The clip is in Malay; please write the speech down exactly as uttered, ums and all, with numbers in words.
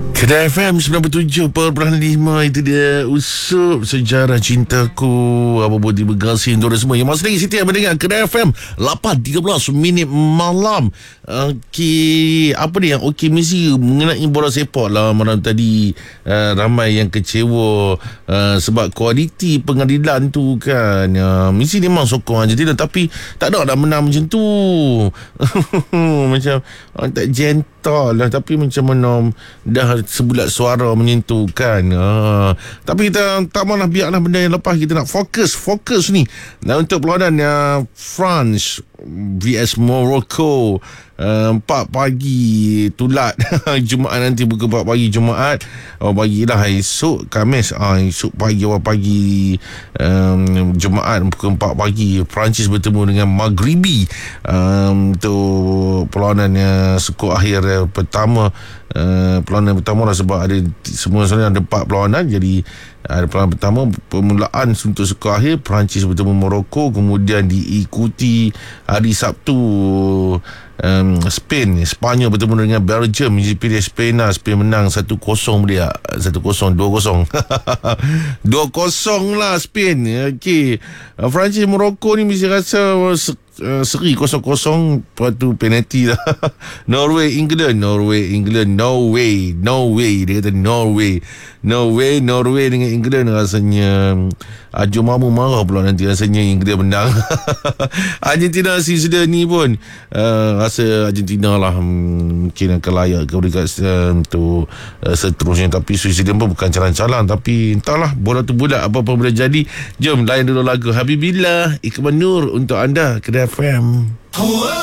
Kedai F M sembilan puluh tujuh perpuluhan lima. Itu dia Usup Sejarah Cintaku. Apa pun terima kasih untuk semua yang masih lagi setia mendengar Kedai F M lapan tiga belas minit malam. Okey, apa dia yang okey mesti mengenai bola sepak lah malam tadi. uh, Ramai yang kecewa uh, sebab kualiti pengadilan tu kan, uh, mesti memang sokong Argentina tapi tak ada nak menang macam tu. Macam uh, tak gentle lah. Tapi macam mana dah sebulat suara menyentuh kan. uh, Tapi kita tak maulah, biarlah benda yang lepas. Kita nak fokus Fokus ni. Dan untuk perlawanan uh, France vs Morocco, uh, empat pagi tulat Jumaat nanti, buka empat pagi Jumaat. Oh, bagilah esok Khamis, ah, esok pagi awal pagi um, Jumaat pukul empat pagi Perancis bertemu dengan Maghribi um, untuk perlawanan uh, skor akhir uh, pertama. Uh, perlawanan pertama lah, sebab ada semua sebenarnya ada empat perlawanan. Jadi ada perlawanan pertama, permulaan untuk skor akhir Perancis bertemu Morocco, kemudian diikuti hari Sabtu um, Spain Sepanyol bertemu dengan Belgium. Pilih Spain lah. Spain menang satu kosong dia. satu kosong dua kosong dua kosong lah Spain. Okey, uh, Perancis Morocco ni mesti rasa uh, Uh, seri kosong kosong. Lepas tu penalti lah. Norway England Norway England no way no way dia kata Norway no way Norway dengan England rasanya Aju Mamu marah pula nanti rasanya England menang. Argentina si sudah ni pun uh, rasa Argentina lah um, mungkin akan layak ke peringkat uh, untuk uh, seterusnya. Tapi Switzerland pun bukan calang-calang. Tapi entahlah, bola tu bulat, apa-apa boleh jadi. Jom layan dulu lagu Habibillah Ikmal Nur untuk anda Kedai F M.